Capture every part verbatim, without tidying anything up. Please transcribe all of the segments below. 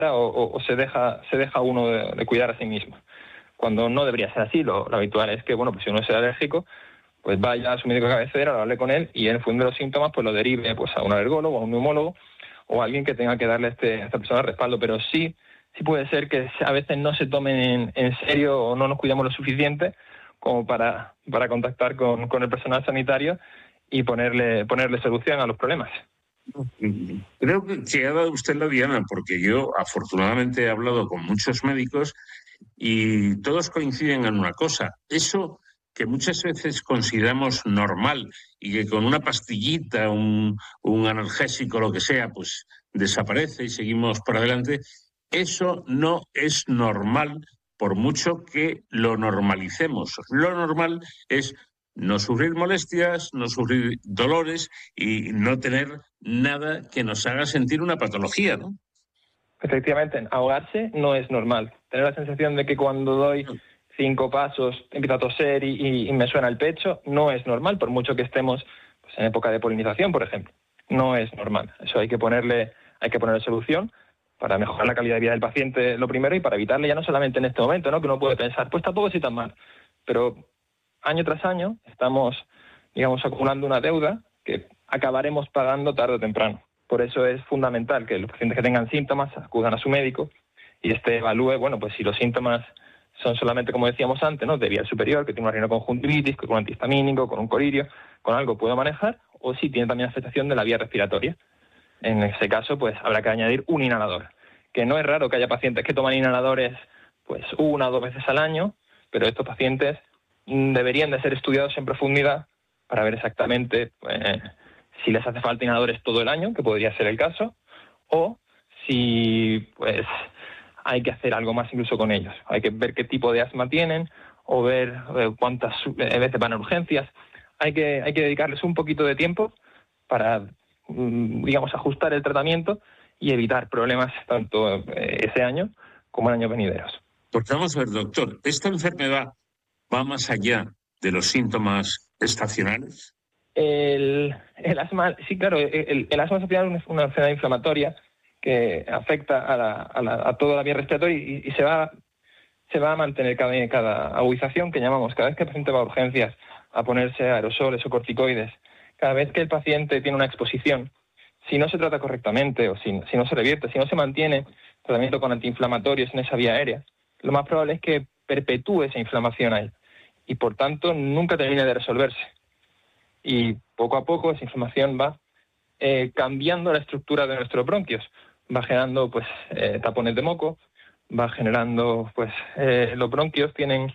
o, o, o se deja se deja uno de, de cuidar a sí mismo, cuando no debería ser así. Lo, lo habitual es que, bueno, pues si uno es alérgico, pues vaya a su médico de cabecera, lo hable con él y en función de los síntomas pues lo derive pues a un alergólogo, a un neumólogo o a alguien que tenga que darle a, este, a esta persona respaldo. Pero sí, sí puede ser que a veces no se tomen en, en serio o no nos cuidamos lo suficiente como para, para contactar con, con el personal sanitario y ponerle, ponerle solución a los problemas. Creo que ha dado usted la diana, porque yo afortunadamente he hablado con muchos médicos y todos coinciden en una cosa: eso que muchas veces consideramos normal y que con una pastillita, un, un analgésico, lo que sea, pues desaparece y seguimos por adelante, eso no es normal, por mucho que lo normalicemos. Lo normal es no sufrir molestias, no sufrir dolores y no tener nada que nos haga sentir una patología, ¿no? Efectivamente, ahogarse no es normal. Tener la sensación de que cuando doy cinco pasos empiezo a toser y, y, y me suena el pecho no es normal, por mucho que estemos pues, en época de polinización, por ejemplo. No es normal. Eso hay que ponerle, hay que ponerle solución para mejorar la calidad de vida del paciente, lo primero, y para evitarle ya no solamente en este momento, ¿no? Que uno puede pensar, pues tampoco estoy tan mal. Pero año tras año estamos, digamos, acumulando una deuda que acabaremos pagando tarde o temprano. Por eso es fundamental que los pacientes que tengan síntomas acudan a su médico y este evalúe, bueno, pues si los síntomas son solamente, como decíamos antes, ¿no?, de vía superior, que tiene una rinoconjuntivitis, con un antihistamínico, con un colirio, con algo puedo manejar, o si tiene también afectación de la vía respiratoria. En ese caso, pues habrá que añadir un inhalador, que no es raro que haya pacientes que toman inhaladores pues una o dos veces al año, pero estos pacientes deberían de ser estudiados en profundidad para ver exactamente eh, si les hace falta inhaladores todo el año, que podría ser el caso, o si pues hay que hacer algo más incluso con ellos. Hay que ver qué tipo de asma tienen o ver eh, cuántas veces van a urgencias. Hay que, hay que dedicarles un poquito de tiempo para, digamos, ajustar el tratamiento y evitar problemas tanto eh, ese año como en años venideros. Porque vamos a ver, doctor, ¿esta enfermedad va más allá de los síntomas estacionales? El, el asma, sí, claro, el, el asma es una, una enfermedad inflamatoria que afecta a, la, a, la, a toda la vía respiratoria y, y se va se va a mantener cada, cada agudización que llamamos, cada vez que el paciente va a urgencias a ponerse aerosoles o corticoides, cada vez que el paciente tiene una exposición, si no se trata correctamente o si, si no se revierte, si no se mantiene tratamiento con antiinflamatorios en esa vía aérea, lo más probable es que perpetúe esa inflamación ahí y por tanto nunca termine de resolverse. Y poco a poco esa inflamación va eh, cambiando la estructura de nuestros bronquios, va generando pues eh, tapones de moco, va generando, pues eh, los bronquios tienen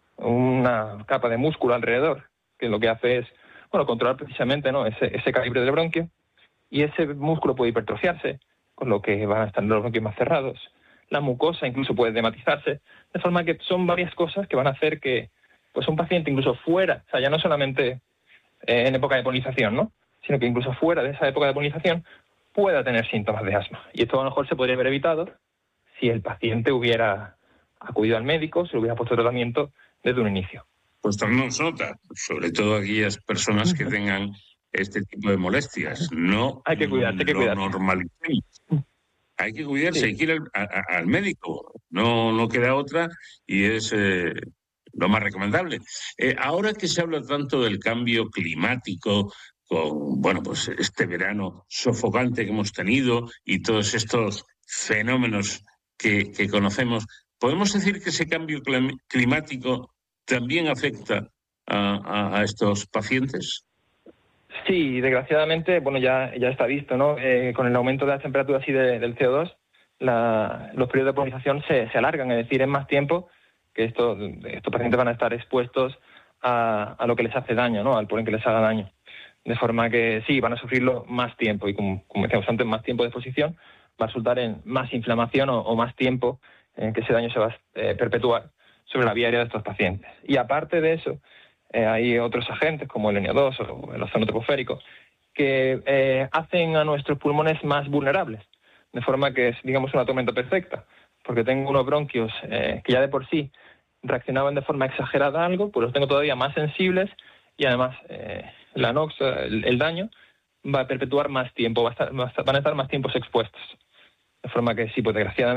una capa de músculo alrededor, que lo que hace es, bueno, controlar precisamente, ¿no?, ese, ese calibre del bronquio, y ese músculo puede hipertrofiarse, con lo que van a estar los bronquios más cerrados. La mucosa incluso puede dematizarse, de forma que son varias cosas que van a hacer que, pues un paciente incluso fuera, o sea, ya no solamente eh, en época de polinización, ¿no?, sino que incluso fuera de esa época de polinización pueda tener síntomas de asma. Y esto a lo mejor se podría haber evitado si el paciente hubiera acudido al médico, se le hubiera puesto tratamiento desde un inicio. Pues tomemos nota, sobre todo aquellas personas que tengan este tipo de molestias. No hay que cuidarse, hay que lo cuidarse. normalicemos. Hay que cuidarse, Sí. hay que ir al, a, al médico. No, no queda otra y es eh, lo más recomendable. Eh, ahora que se habla tanto del cambio climático, con, bueno, pues este verano sofocante que hemos tenido y todos estos fenómenos que, que conocemos, ¿podemos decir que ese cambio climático también afecta a, a, a estos pacientes? Sí, desgraciadamente, bueno, ya, ya está visto, ¿no? Eh, con el aumento de las temperaturas y de, del C O dos, la, los periodos de polinización se, se alargan, es decir, es más tiempo que esto, estos pacientes van a estar expuestos a, a lo que les hace daño, ¿no?, al polen que les haga daño. De forma que sí, van a sufrirlo más tiempo y, como, como decíamos antes, más tiempo de exposición va a resultar en más inflamación o, o más tiempo en que ese daño se va a eh, perpetuar sobre la vía aérea de estos pacientes. Y aparte de eso, eh, hay otros agentes como el N O dos o el ozono troposférico que eh, hacen a nuestros pulmones más vulnerables, de forma que es, digamos, una tormenta perfecta, porque tengo unos bronquios eh, que ya de por sí reaccionaban de forma exagerada a algo, pues los tengo todavía más sensibles y además eh, la NOx, el, el daño, va a perpetuar más tiempo, va a estar, va a estar, van a estar más tiempos expuestos. De forma que sí, pues desgraciadamente